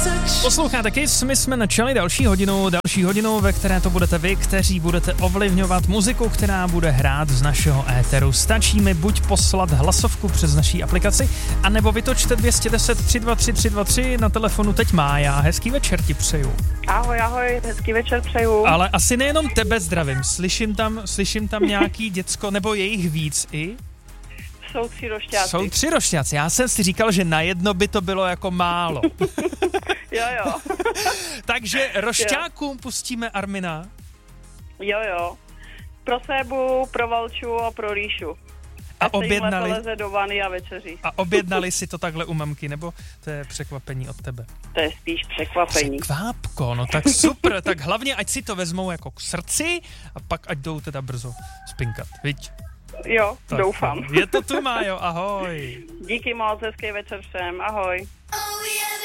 Posloucháte Kiss, my jsme načali další hodinu, ve které to budete vy, kteří budete ovlivňovat muziku, která bude hrát z našeho éteru. Stačí mi buď poslat hlasovku přes naší aplikaci, anebo vytočte 210 323 323 na telefonu teď Mája. Hezký večer ti přeju. Ahoj, hezký večer přeju. Ale asi nejenom tebe zdravím, slyším tam nějaký děcko, nebo je jich víc i? Jsou 3 rošťáci. Já jsem si říkal, že na jedno by to bylo jako málo. Jo. Takže rošťákům pustíme Armina. Jo. Pro Sébu, pro Valču a pro Ríšu. A objednali leze do vany a večeří. A objednali si to takhle u mamky, nebo to je překvapení od tebe? To je spíš překvapení. Překvápko, no tak super, tak hlavně ať si to vezmou jako k srdci a pak ať jdou teda brzo spinkat, viď? Jo, tak, doufám. Je to tu, Májo, ahoj. Díky moc, hezký večer všem, ahoj.